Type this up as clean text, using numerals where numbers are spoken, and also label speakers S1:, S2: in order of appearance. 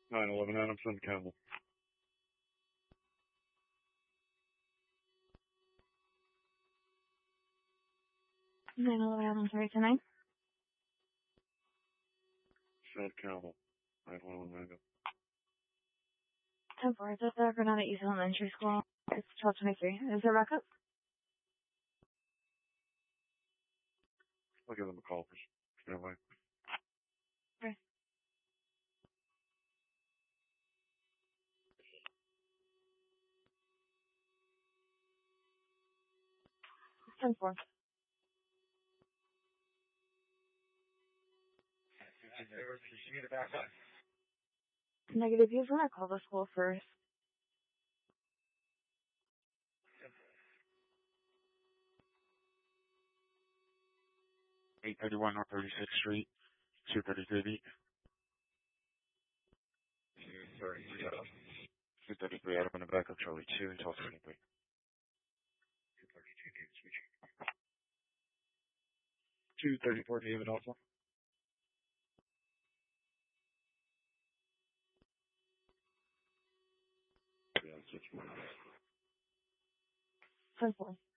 S1: 911 Adamson, Campbell.
S2: 911 Adams, sorry, tonight.
S1: South Campbell. 911 Mango.
S2: 10-4, it's at the Granada East Elementary School. It's 12:23. Is there backup?
S1: I'll give them a call. Stand by.
S2: Okay. 10-4. Negative. You want to call the school first.
S1: Eight 31 North 36th Street, 233 Sorry, 233 out of the back of Charlie 2 until 23. 232 David switching. 234 David Alpha. Yeah, switch.
S2: 10-4.